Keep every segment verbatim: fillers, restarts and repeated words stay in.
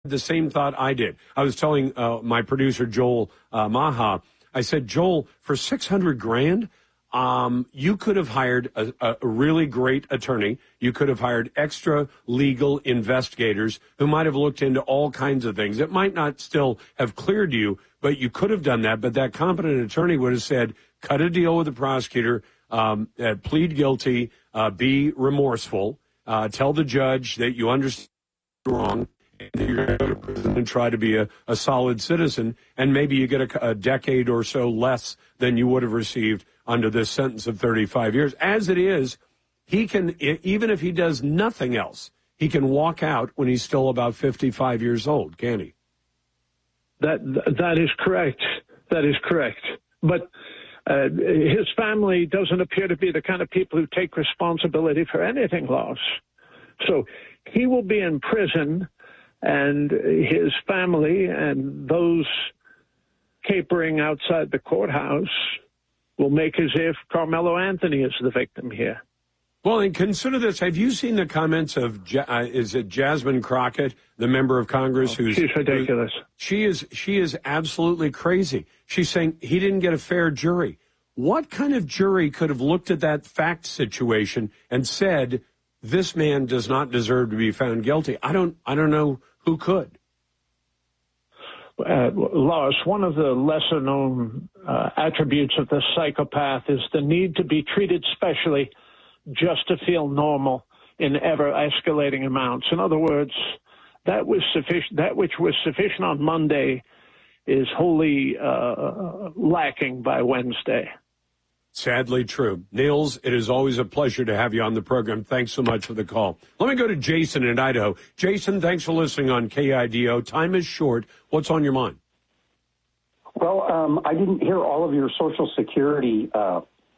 the same thought I did. I was telling uh, my producer, Joel uh, Maha, I said, Joel, for six hundred grand, um, you could have hired a, a really great attorney. You could have hired extra legal investigators who might have looked into all kinds of things. It might not still have cleared you, but you could have done that. But that competent attorney would have said, cut a deal with the prosecutor, um, uh, plead guilty, uh, be remorseful, uh, tell the judge that you understand wrong, and you're going to go to prison and try to be a, a solid citizen, and maybe you get a, a decade or so less than you would have received under this sentence of thirty-five years. As it is, he can, even if he does nothing else, he can walk out when he's still about fifty-five years old, can he? That that is correct. That is correct. But uh, his family doesn't appear to be the kind of people who take responsibility for anything lost. So he will be in prison, and his family and those capering outside the courthouse will make as if Carmelo Anthony is the victim here. Well, and consider this. Have you seen the comments of, uh, is it Jasmine Crockett, the member of Congress? Oh, who's she's ridiculous. Who's, she is she is absolutely crazy. She's saying he didn't get a fair jury. What kind of jury could have looked at that fact situation and said, this man does not deserve to be found guilty? I don't, I don't know who could. Uh, Lois, one of the lesser-known uh, attributes of the psychopath is the need to be treated specially just to feel normal in ever-escalating amounts. In other words, that was sufficient. That which was sufficient on Monday is wholly uh, lacking by Wednesday. Sadly true. Niels, it is always a pleasure to have you on the program. Thanks so much for the call. Let me go to Jason in Idaho. Jason, thanks for listening on K I D O. Time is short. What's on your mind? Well, um, I didn't hear all of your Social Security uh,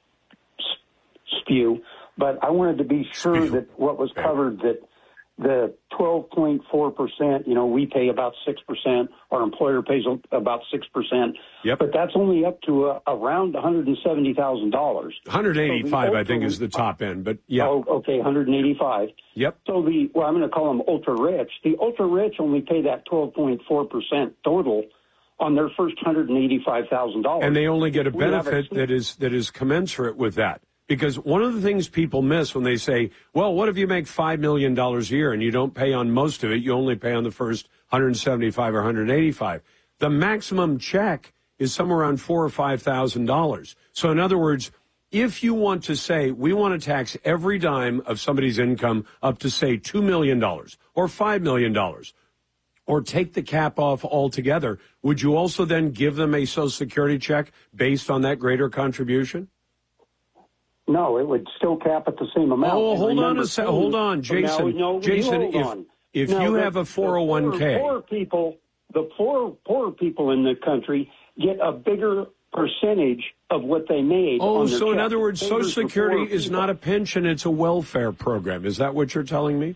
spew, but I wanted to be sure spew. that what was okay. covered, that the twelve point four percent, you know, we pay about six percent. Our employer pays about six percent. Yep. But that's only up to uh, around one hundred seventy thousand dollars. one hundred eighty-five, so I think, is the top end. But, yeah. Oh, okay, one hundred eighty-five. Yep. So the, well, I'm going to call them ultra-rich. The ultra-rich only pay that twelve point four percent total on their first one hundred eighty-five thousand dollars. And they only get a benefit a, that is that is commensurate with that. Because one of the things people miss when they say, well, what if you make five million dollars a year and you don't pay on most of it, you only pay on the first one hundred seventy-five or one hundred eighty-five? The maximum check is somewhere around four thousand or five thousand dollars. So in other words, if you want to say, we want to tax every dime of somebody's income up to, say, two million dollars or five million dollars, or take the cap off altogether, would you also then give them a Social Security check based on that greater contribution? No, it would still cap at the same amount. Oh, hold on a second. Hold on, Jason. No, no, Jason, hold if, on. if now, you the, have a four oh one k. The poor, poor people, the poor, poor people in the country get a bigger percentage of what they made. Oh, on their so check. in other words, Social Security is not a pension, it's a welfare program. Is that what you're telling me?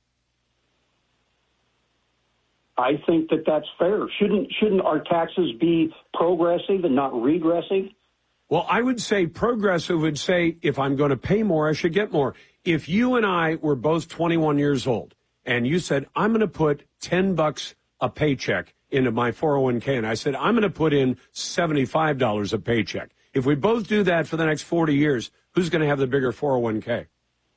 I think that that's fair. Shouldn't shouldn't our taxes be progressive and not regressive? Well, I would say progressive would say, if I'm going to pay more, I should get more. If you and I were both twenty-one years old and you said, I'm going to put ten bucks a paycheck into my four oh one k, and I said, I'm going to put in seventy-five dollars a paycheck. If we both do that for the next forty years, who's going to have the bigger four oh one k?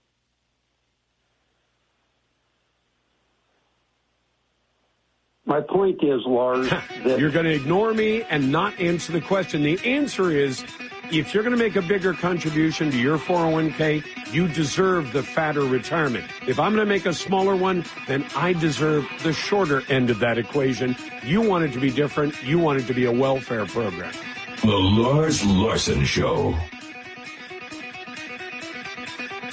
My point is, Lars, that you're going to ignore me and not answer the question. The answer is, if you're going to make a bigger contribution to your four oh one k, you deserve the fatter retirement. If I'm going to make a smaller one, then I deserve the shorter end of that equation. You want it to be different. You want it to be a welfare program. The Lars Larson Show.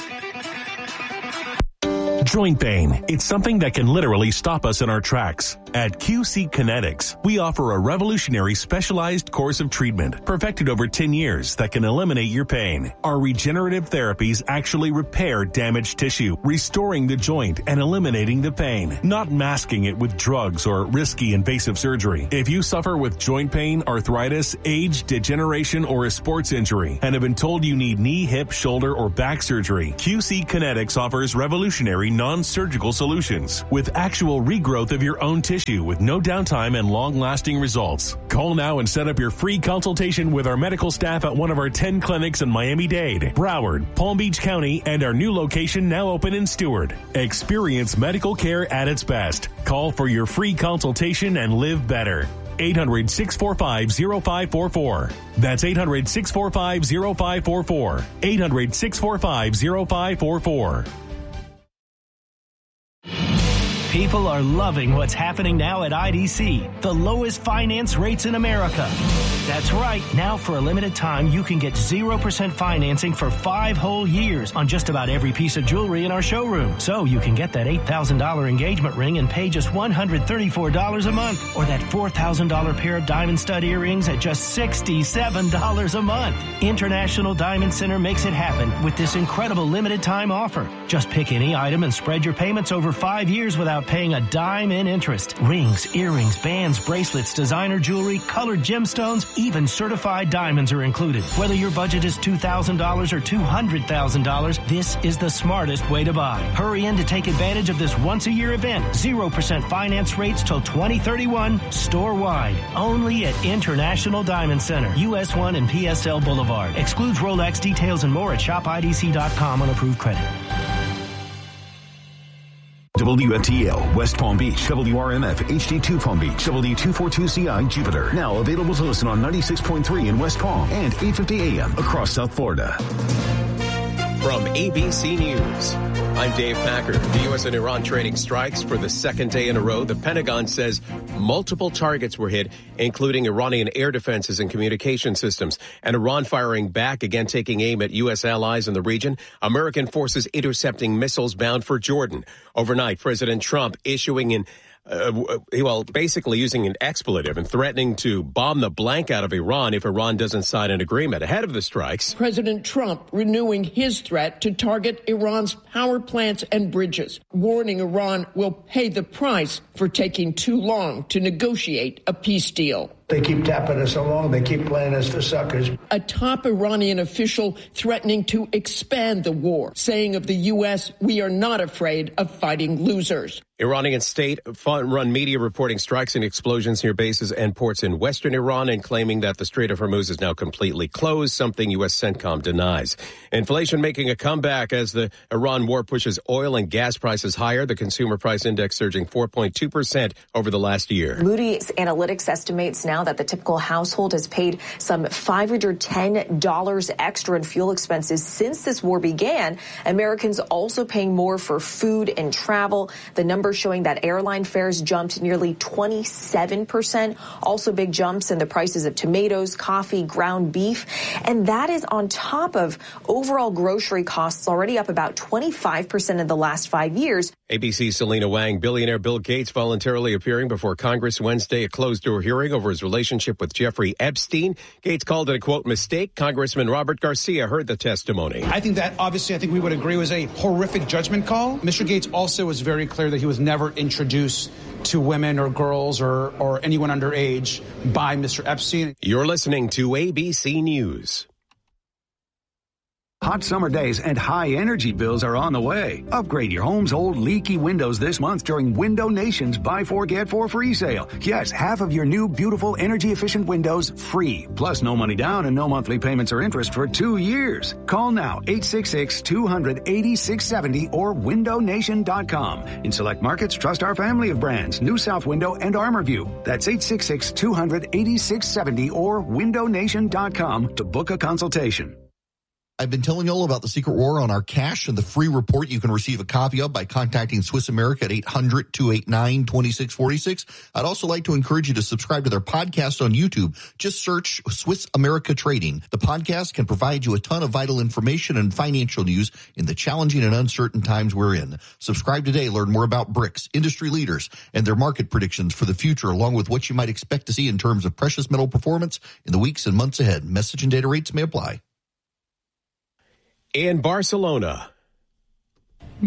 Joint pain. It's something that can literally stop us in our tracks. At Q C Kinetics, we offer a revolutionary specialized course of treatment perfected over ten years that can eliminate your pain. Our regenerative therapies actually repair damaged tissue, restoring the joint and eliminating the pain, not masking it with drugs or risky invasive surgery. If you suffer with joint pain, arthritis, age, degeneration, or a sports injury and have been told you need knee, hip, shoulder, or back surgery, Q C Kinetics offers revolutionary non-surgical solutions with actual regrowth of your own tissue with no downtime and long-lasting results. Call now and set up your free consultation with our medical staff at one of our ten clinics in Miami-Dade, Broward, Palm Beach County, and our new location now open in Stewart. Experience medical care at its best. Call for your free consultation and live better. eight hundred, six four five, zero five four four. That's eight hundred, six four five, zero five four four. eight hundred, six four five, zero five four four. People are loving what's happening now at I D C, the lowest finance rates in America. That's right. Now, for a limited time, you can get zero percent financing for five whole years on just about every piece of jewelry in our showroom. So you can get that eight thousand dollars engagement ring and pay just one hundred thirty-four dollars a month, or that four thousand dollars pair of diamond stud earrings at just sixty-seven dollars a month. International Diamond Center makes it happen with this incredible limited time offer. Just pick any item and spread your payments over five years without paying a dime in interest. Rings, earrings, bands, bracelets, designer jewelry, colored gemstones, even certified diamonds are included. Whether your budget is two thousand dollars or two hundred thousand dollars, this is the smartest way to buy. Hurry in to take advantage of this once-a-year event. zero percent finance rates till twenty thirty-one, store-wide. Only at International Diamond Center, U S one and P S L Boulevard. Excludes Rolex. Details and more at shop I D C dot com on approved credit. W F T L, West Palm Beach, W R M F, H D two Palm Beach, W two forty-two C I, Jupiter. Now available to listen on ninety-six point three in West Palm and eight fifty A M across South Florida. From A B C News, I'm Dave Packer. The U S and Iran trading strikes for the second day in a row. The Pentagon says multiple targets were hit, including Iranian air defenses and communication systems, and Iran firing back, again taking aim at U S allies in the region. American forces intercepting missiles bound for Jordan. Overnight, President Trump issuing an Uh, well, basically using an expletive and threatening to bomb the blank out of Iran if Iran doesn't sign an agreement ahead of the strikes. President Trump renewing his threat to target Iran's power plants and bridges, warning Iran will pay the price for taking too long to negotiate a peace deal. They keep tapping us along. They keep playing us for suckers. A top Iranian official threatening to expand the war, saying of the U S, we are not afraid of fighting losers. Iranian state-run media reporting strikes and explosions near bases and ports in western Iran and claiming that the Strait of Hormuz is now completely closed, something U S CENTCOM denies. Inflation making a comeback as the Iran war pushes oil and gas prices higher. The consumer price index surging four point two percent over the last year. Moody's Analytics estimates now that the typical household has paid some five hundred ten dollars extra in fuel expenses since this war began. Americans also paying more for food and travel. The numbers showing that airline fares jumped nearly twenty-seven percent. Also big jumps in the prices of tomatoes, coffee, ground beef. And that is on top of overall grocery costs already up about twenty-five percent in the last five years. A B C's Selena Wang. Billionaire Bill Gates voluntarily appearing before Congress Wednesday, a closed-door hearing over his relationship with Jeffrey Epstein. Gates called it a, quote, mistake. Congressman Robert Garcia heard the testimony. I think that, obviously, I think we would agree was a horrific judgment call. Mister Gates also was very clear that he was never introduced to women or girls or, or anyone underage by Mister Epstein. You're listening to A B C News. Hot summer days and high energy bills are on the way. Upgrade your home's old leaky windows this month during Window Nation's Buy Four, Get Four free sale. Yes, half of your new beautiful energy efficient windows free. Plus no money down and no monthly payments or interest for two years. Call now eight six six, two hundred, eighty-six seventy or window nation dot com. In select markets, trust our family of brands, New South Window and ArmorView. That's eight six six, two hundred, eighty-six seventy or window nation dot com to book a consultation. I've been telling you all about the Secret War on our cash and the free report you can receive a copy of by contacting Swiss America at eight hundred, two eight nine, two six four six. I'd also like to encourage you to subscribe to their podcast on YouTube. Just search Swiss America Trading. The podcast can provide you a ton of vital information and financial news in the challenging and uncertain times we're in. Subscribe today. Learn more about B R I C S, industry leaders, and their market predictions for the future, along with what you might expect to see in terms of precious metal performance in the weeks and months ahead. Message and data rates may apply. In Barcelona, a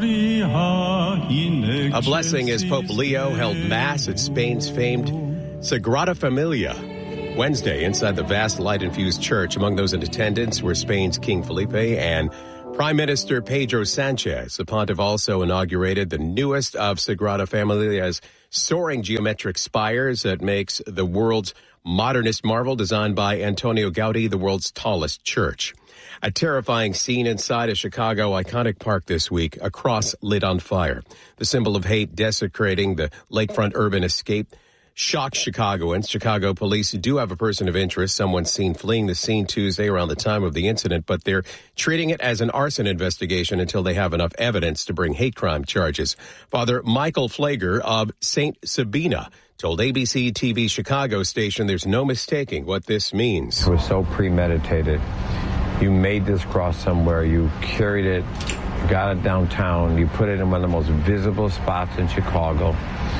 blessing as Pope Leo held Mass at Spain's famed Sagrada Familia Wednesday inside the vast light-infused church. Among those in attendance were Spain's King Felipe and Prime Minister Pedro Sanchez. The pontiff also inaugurated the newest of Sagrada Familia's soaring geometric spires that makes the world's modernist marvel, designed by Antonio Gaudí, the world's tallest church. A terrifying scene inside a Chicago iconic park this week, a cross lit on fire. The symbol of hate desecrating the lakefront urban escape shocked Chicagoans. Chicago police do have a person of interest, someone seen fleeing the scene Tuesday around the time of the incident, but they're treating it as an arson investigation until they have enough evidence to bring hate crime charges. Father Michael Flager of Saint Sabina told A B C T V Chicago station there's no mistaking what this means. It was so premeditated. You made this cross somewhere, you carried it, got it downtown, you put it in one of the most visible spots in Chicago,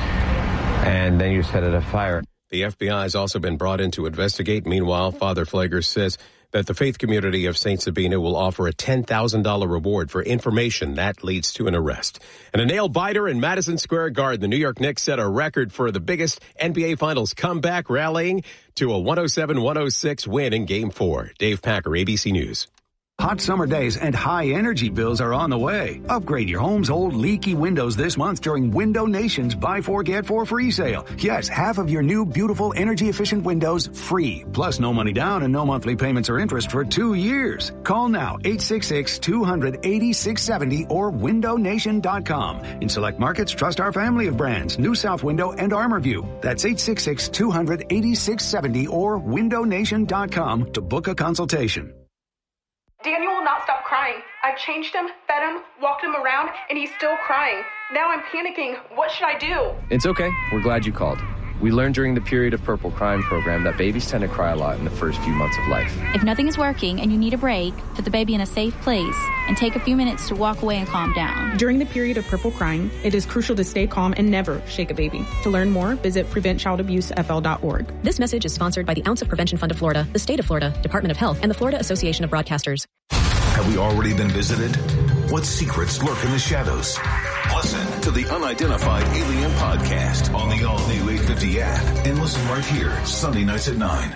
and then you set it afire. The F B I has also been brought in to investigate. Meanwhile, Father Flager says that the faith community of Saint Sabina will offer a ten thousand dollars reward for information that leads to an arrest. And a nail-biter in Madison Square Garden. The New York Knicks set a record for the biggest N B A Finals comeback, rallying to a one oh seven one oh six win in Game four. Dave Packer, A B C News. Hot summer days and high energy bills are on the way. Upgrade your home's old leaky windows this month during Window Nation's Buy Four, Get Four free sale. Yes, half of your new beautiful energy efficient windows free. Plus no money down and no monthly payments or interest for two years. Call now, eight six six, two hundred, eighty-six seventy or window nation dot com. In select markets, trust our family of brands, New South Window and ArmorView. That's eight six six, two hundred, eighty-six seventy or window nation dot com to book a consultation. Daniel will not stop crying. I've changed him, fed him, walked him around, and he's still crying. Now I'm panicking. What should I do? It's okay. We're glad you called. We learned during the Period of Purple Crying program that babies tend to cry a lot in the first few months of life. If nothing is working and you need a break, put the baby in a safe place and take a few minutes to walk away and calm down. During the period of purple crying, it is crucial to stay calm and never shake a baby. To learn more, visit prevent child abuse f l dot org. This message is sponsored by the Ounce of Prevention Fund of Florida, the State of Florida, Department of Health, and the Florida Association of Broadcasters. Have we already been visited? What secrets lurk in the shadows? Listen to the Unidentified Alien Podcast on the all-new eight fifty app and listen right here Sunday nights at nine.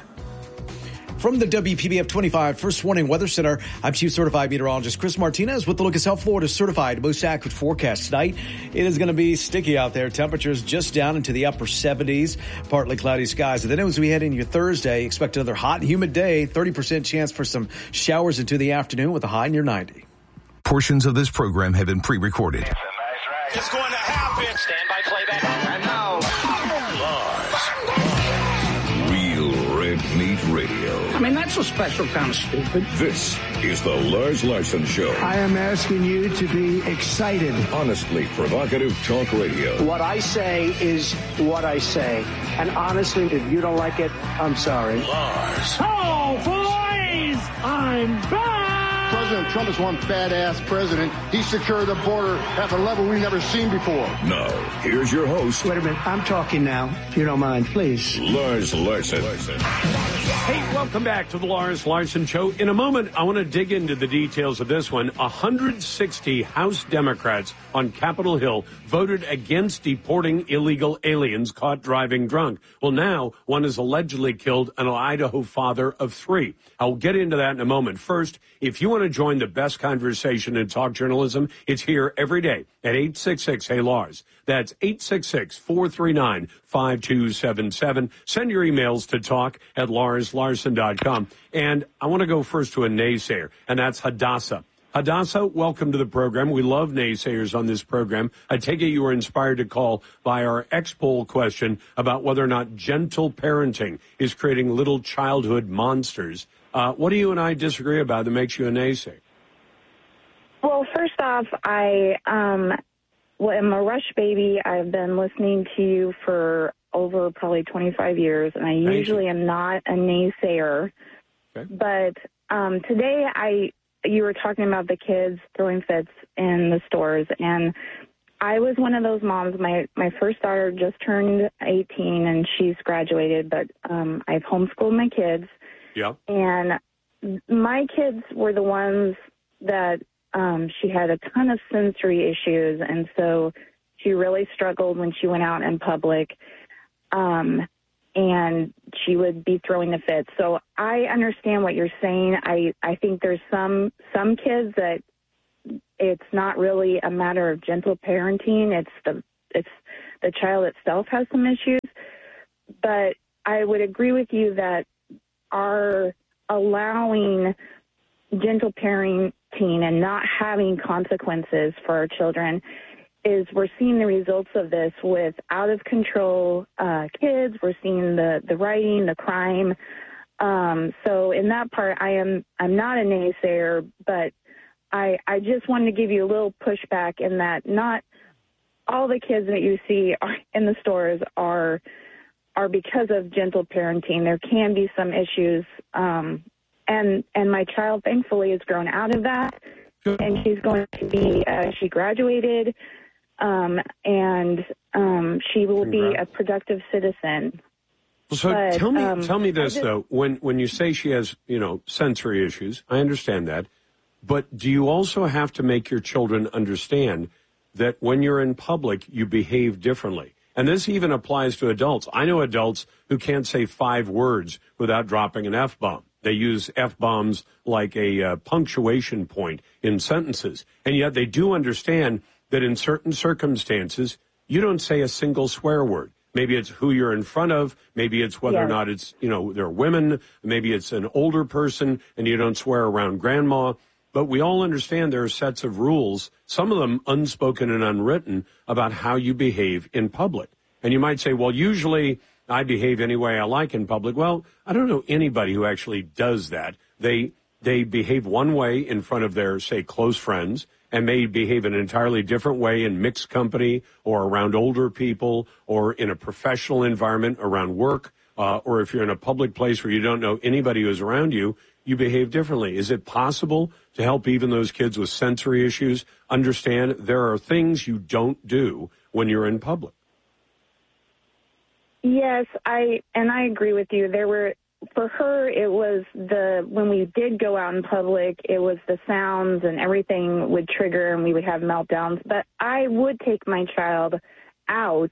From the W P B F twenty-five First Warning Weather Center, I'm Chief Certified Meteorologist Chris Martinez with the look at South Florida's certified most accurate forecast tonight. It is going to be sticky out there. Temperatures just down into the upper seventies, partly cloudy skies. And then as we head into your Thursday, expect another hot and humid day, thirty percent chance for some showers into the afternoon with a high near ninety. Portions of this program have been pre-recorded. It's going to happen. Stand by playback. And now, Real Red Meat Radio. I mean, that's a special kind of stupid. This is the Lars Larson Show. I am asking you to be excited. Honestly provocative talk radio. What I say is what I say. And honestly, if you don't like it, I'm sorry. Lars. Oh, boys! I'm back! President Trump is one badass president. He secured the border at a level we've never seen before. Now, here's your host. Wait a minute. I'm talking now. If you don't mind, please. Lars Larson. Hey, welcome back to the Lars Larson Show. In a moment, I want to dig into the details of this one. one hundred sixty House Democrats on Capitol Hill voted against deporting illegal aliens caught driving drunk. Well, now one has allegedly killed an Idaho father of three. I'll get into that in a moment. First, if you want to join the best conversation in talk journalism, it's here every day at eight six six, hey Lars. That's eight six six, four three nine, five two seven seven. Send your emails to talk at lars larson dot com. And I want to go first to a naysayer, and that's Hadassah. Hadassah, welcome to the program. We love naysayers on this program. I take it you were inspired to call by our X-poll question about whether or not gentle parenting is creating little childhood monsters. Uh, what do you and I disagree about that makes you a naysayer? Well, first off, I um, well, I'm a Rush baby. I've been listening to you for over probably twenty-five years, and I Thank usually you. am not a naysayer. Okay. But um, today, I you were talking about the kids throwing fits in the stores, and I was one of those moms. My my first daughter just turned eighteen, and she's graduated, but um, I've homeschooled my kids. Yeah. And my kids were the ones that um, she had a ton of sensory issues, and so she really struggled when she went out in public, um, and she would be throwing the fits. So I understand what you're saying. I, I think there's some some kids that it's not really a matter of gentle parenting. It's the it's the child itself has some issues. But I would agree with you that our allowing gentle parenting and not having consequences for our children is we're seeing the results of this with out of control uh, kids. We're seeing the, the rioting, the crime. Um, so in that part, I am I'm not a naysayer, but I I just wanted to give you a little pushback in that not all the kids that you see are in the stores are are because of gentle parenting. There can be some issues, um, and and my child thankfully has grown out of that, and she's going to be uh, she graduated, um, and um, she will Congrats. be a productive citizen. So But, tell me, um, tell me this I just- though. When when you say she has, you know, sensory issues, I understand that. But do you also have to make your children understand that when you're in public, you behave differently? And this even applies to adults. I know adults who can't say five words without dropping an F-bomb. They use F-bombs like a uh, punctuation point in sentences. And yet they do understand that in certain circumstances, you don't say a single swear word. Maybe it's who you're in front of. Maybe it's whether or Yes. not it's, you know, they're women. Maybe it's an older person and you don't swear around grandma. But we all understand there are sets of rules, some of them unspoken and unwritten, about how you behave in public. And you might say, well, usually I behave any way I like in public. Well, I don't know anybody who actually does that. They they behave one way in front of their, say, close friends, and may behave an entirely different way in mixed company or around older people or in a professional environment around work, uh, or if you're in a public place where you don't know anybody who's around you, you behave differently. Is it possible to help even those kids with sensory issues understand there are things you don't do when you're in public? Yes, I and I agree with you. There were for her it was the when we did go out in public, it was the sounds and everything would trigger and we would have meltdowns. But I would take my child out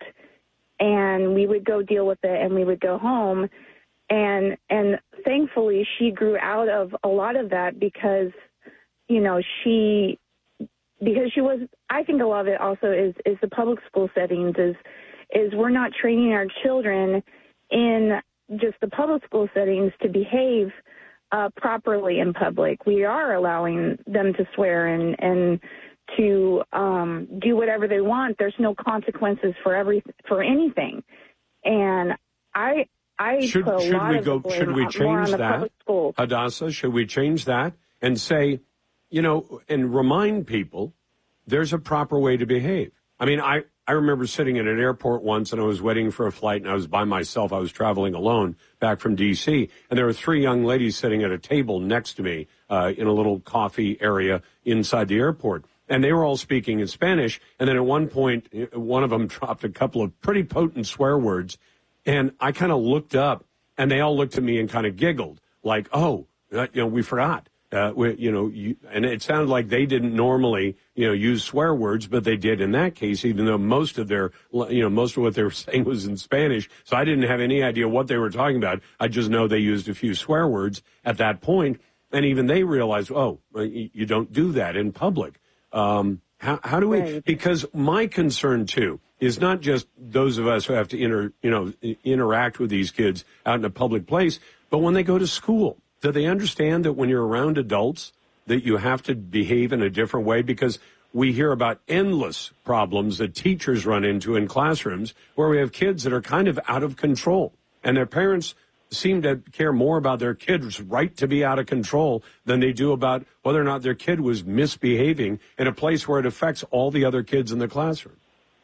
and we would go deal with it and we would go home. And and thankfully she grew out of a lot of that because, you know, she because she was I think a lot of it also is, is the public school settings is is we're not training our children in just the public school settings to behave uh, properly in public. We are allowing them to swear and, and to um, do whatever they want. There's no consequences for every for anything. And I I Should, put a should lot we of go? the blame Should we more change on the that, public school. Hadassah? Should we change that and say, you know, and remind people there's a proper way to behave? I mean, I, I remember sitting in an airport once and I was waiting for a flight and I was by myself. I was traveling alone back from D C and there were three young ladies sitting at a table next to me uh, in a little coffee area inside the airport. And they were all speaking in Spanish. And then at one point, one of them dropped a couple of pretty potent swear words. And I kind of looked up and they all looked at me and kind of giggled like, oh, uh, you know, we forgot. Uh, we, you know, you, and it sounded like they didn't normally, you know, use swear words, but they did in that case, even though most of their, you know, most of what they were saying was in Spanish. So I didn't have any idea what they were talking about. I just know they used a few swear words at that point. And even they realized, oh, you don't do that in public. Um, how, how do we, right. Because my concern too is not just those of us who have to inter, you know, interact with these kids out in a public place, but when they go to school. Do they understand that when you're around adults that you have to behave in a different way? Because we hear about endless problems that teachers run into in classrooms where we have kids that are kind of out of control and their parents seem to care more about their kid's right to be out of control than they do about whether or not their kid was misbehaving in a place where it affects all the other kids in the classroom.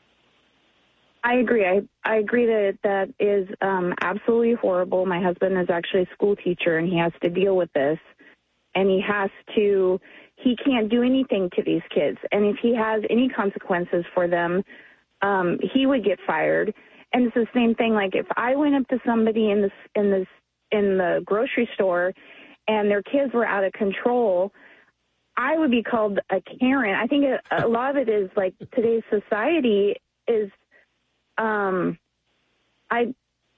I agree. I, I agree that that is um, absolutely horrible. My husband is actually a school teacher, and he has to deal with this. And he has to, he can't do anything to these kids. And if he has any consequences for them, um, he would get fired. And it's the same thing. Like if I went up to somebody in this in this in the grocery store, and their kids were out of control, I would be called a Karen. I think a, a lot of it is like today's society is. Um, I.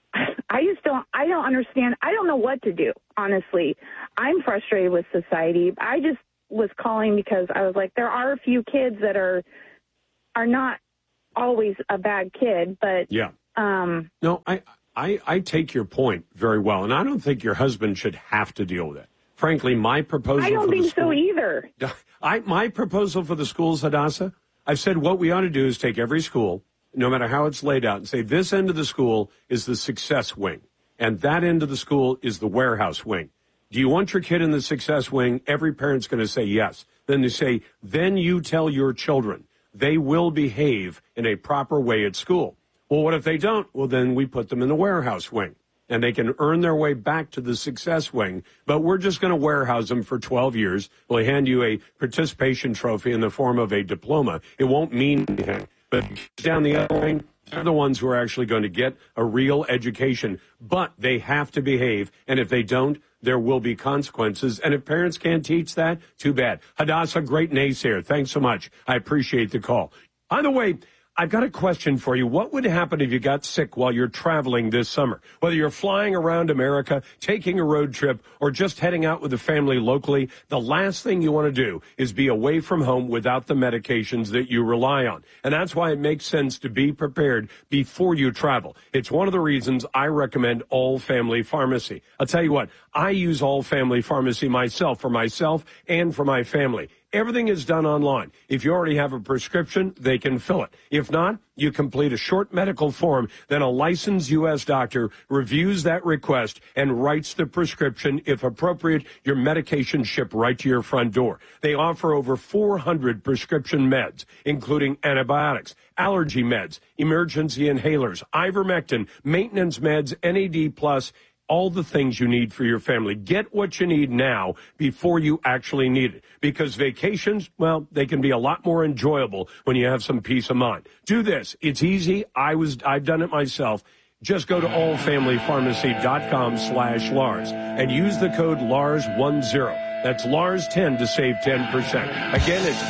I just don't, I don't understand. I don't know what to do, honestly. I'm frustrated with society. I just was calling because I was like, there are a few kids that are, are not always a bad kid, but, yeah. Um, no, I, I, I take your point very well. And I don't think your husband should have to deal with it. Frankly, my proposal I don't for think the school, so either. I, my proposal for the schools, Hadassah, I've said what we ought to do is take every school, no matter how it's laid out, and say this end of the school is the success wing, and that end of the school is the warehouse wing. Do you want your kid in the success wing? Every parent's going to say yes. Then they say, then you tell your children they will behave in a proper way at school. Well, what if they don't? Well, then we put them in the warehouse wing, and they can earn their way back to the success wing, but we're just going to warehouse them for twelve years. We'll hand you a participation trophy in the form of a diploma. It won't mean anything. But down the other wing, they're the ones who are actually going to get a real education. But they have to behave, and if they don't, there will be consequences. And if parents can't teach that, too bad. Hadassah, great naysayer. Thanks so much. I appreciate the call. By the way, I've got a question for you. What would happen if you got sick while you're traveling this summer? Whether you're flying around America, taking a road trip, or just heading out with the family locally, the last thing you want to do is be away from home without the medications that you rely on. And that's why it makes sense to be prepared before you travel. It's one of the reasons I recommend All Family Pharmacy. I'll tell you what, I use All Family Pharmacy myself, for myself and for my family. Everything is done online. If you already have a prescription, they can fill it. If not, you complete a short medical form, then a licensed U S doctor reviews that request and writes the prescription. If appropriate, your medication shipped right to your front door. They offer over four hundred prescription meds, including antibiotics, allergy meds, emergency inhalers, ivermectin, maintenance meds, N A D plus, all the things you need for your family. Get what you need now before you actually need it. Because vacations, well, they can be a lot more enjoyable when you have some peace of mind. Do this. It's easy. I was, I've done it myself. Just go to allfamilypharmacy.com slash Lars and use the code Lars ten. That's Lars ten to save ten percent. Again, it's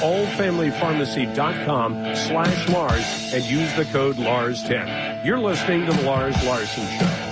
allfamilypharmacy.com slash Lars and use the code Lars ten. You're listening to the Lars Larson Show.